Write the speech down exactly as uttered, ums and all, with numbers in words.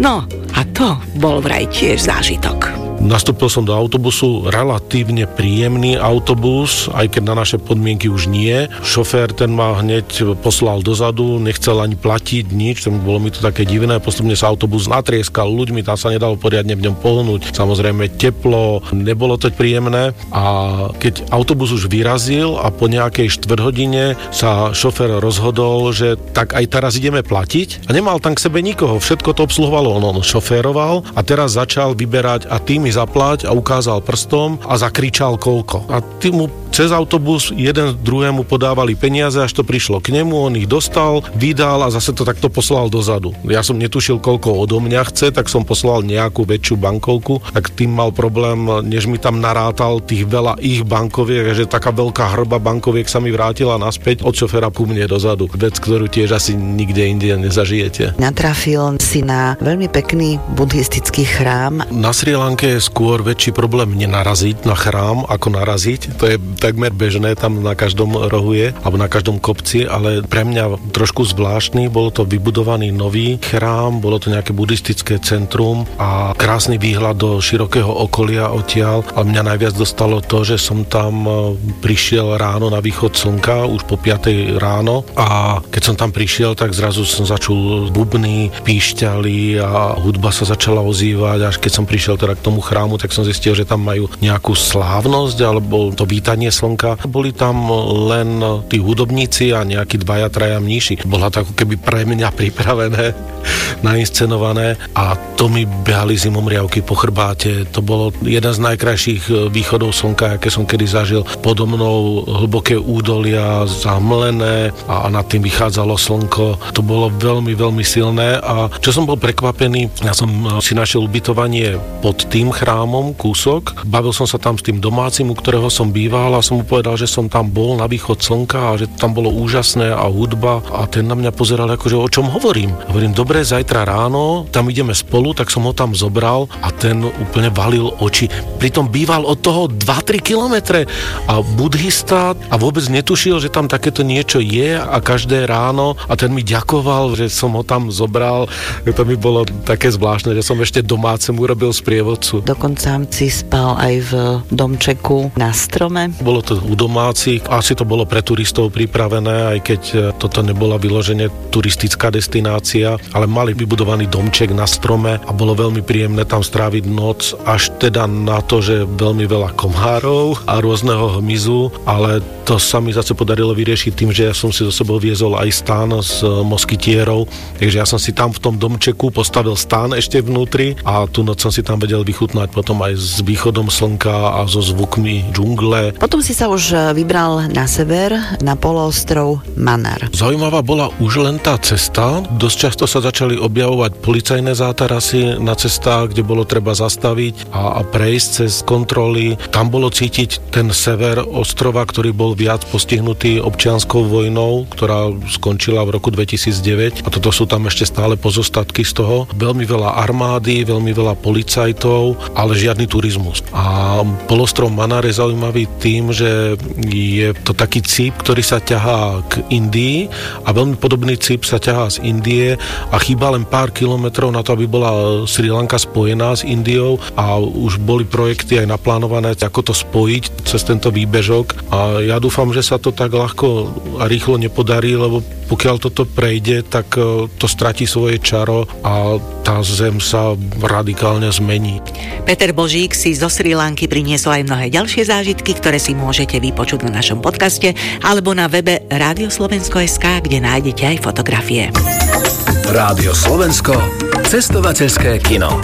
No, a to bol vraj tiež zážitok. Nastúpil som do autobusu, relatívne príjemný autobus, aj keď na naše podmienky už nie. Šofér ten ma hneď poslal dozadu, nechcel ani platiť nič, bolo mi to také divné. Postupne sa autobus natrieskal ľuďmi, tam sa nedalo poriadne v ňom pohnúť. Samozrejme teplo, nebolo to príjemné. A keď autobus už vyrazil a po nejakej štvrthodine sa šofér rozhodol, že tak aj teraz ideme platiť a nemal tam k sebe nikoho, všetko to obsluhovalo, on, on šoféroval a teraz začal vyberať a tým zaplať a ukázal prstom a zakričal koľko. A tým mu cez autobus jeden druhému podávali peniaze, až to prišlo k nemu, on ich dostal, vydal a zase to takto poslal dozadu. Ja som netušil, koľko odo mňa chce, tak som poslal nejakú väčšiu bankovku, tak tým mal problém, než mi tam narátal tých veľa ich bankoviek, že taká veľká hrba bankoviek sa mi vrátila naspäť od šoféra ku mne dozadu. Vec, ktorú tiež asi nikde inde nezažijete. Natrafil si na veľmi pekný buddhistický chrám. Na Srí Lanke je skôr väčší problém nenaraziť na chrám, ako naraziť. To je takmer bežné, tam na každom rohu je, alebo na každom kopci, ale pre mňa trošku zvláštny, bolo to vybudovaný nový chrám, bolo to nejaké buddhistické centrum a krásny výhľad do širokého okolia odtiaľ, ale mňa najviac dostalo to, že som tam prišiel ráno na východ slnka, už po piatej ráno a keď som tam prišiel, tak zrazu som začul bubny, píšťaly a hudba sa začala ozývať, až keď som prišiel teda k tomu chrámu, tak som zistil, že tam majú nejakú slávnosť, alebo to vítanie slnka. Boli tam len tí hudobníci a nejakí dvaja, traja mníši. Bola to ako keby pre mňa pripravené, nainscenované a to mi behali zimomriavky po chrbáte. To bolo jeden z najkrajších východov slnka, aké som kedy zažil. Podo mnou hlboké údolia, zamlené a nad tým vychádzalo slnko. To bolo veľmi, veľmi silné a čo som bol prekvapený, ja som si našiel ubytovanie pod tým chrámom, kúsok. Bavil som sa tam s tým domácim, u ktorého som býval a som mu povedal, že som tam bol na východ slnka a že tam bolo úžasné a hudba a ten na mňa pozeral ako, že o čom hovorím. Hovorím, dobre, zajtra ráno tam ideme spolu, tak som ho tam zobral a ten úplne valil oči. Pritom býval od toho dva tri kilometre a buddhista a vôbec netušil, že tam takéto niečo je a každé ráno a ten mi ďakoval, že som ho tam zobral. To mi bolo také zvláštne, že som ešte domácemu robil sprievodcu. Dokonca si spal aj v domčeku na strome. Bolo to u domácich, asi to bolo pre turistov pripravené, aj keď toto nebola vyložene turistická destinácia, ale mali vybudovaný domček na strome a bolo veľmi príjemné tam stráviť noc, až teda na to, že veľmi veľa komárov a rôzneho hmyzu, ale to sa mi zase podarilo vyriešiť tým, že ja som si so sebou viezol aj stán z moskytierov, takže ja som si tam v tom domčeku postavil stán ešte vnútri a tú noc som si tam vedel vychutnať potom aj s východom slnka a so zvukmi džungle. Potom si sa už vybral na sever, na poloostrov Mannar. Zaujímavá bola už len tá cesta. Dosť často sa začali objavovať policajné zátarasy na cestách, kde bolo treba zastaviť a, a prejsť cez kontroly. Tam bolo cítiť ten sever ostrova, ktorý bol viac postihnutý občianskou vojnou, ktorá skončila v roku dvetisícdeväť a toto sú tam ešte stále pozostatky z toho. Veľmi veľa armády, veľmi veľa policajtov, ale žiadny turizmus. A polostrov Mannar je zaujímavý tým, že je to taký cíp, ktorý sa ťahá k Indii a veľmi podobný cíp sa ťahá z Indie a chýba len pár kilometrov na to, aby bola Srí Lanka spojená s Indiou a už boli projekty aj naplánované, ako to spojiť cez tento výbežok a ja dúfam, že sa to tak ľahko a rýchlo nepodarí, lebo pokiaľ toto prejde, tak to stratí svoje čaro a tá zem sa radikálne zmení. Peter Božík si zo Srí Lanky priniesol aj mnohé ďalšie zážitky, ktoré si môžete vypočuť na našom podcaste alebo na webe Rádio Slovensko bodka es ká, kde nájdete aj fotografie. Rádio Slovensko, cestovateľské kino.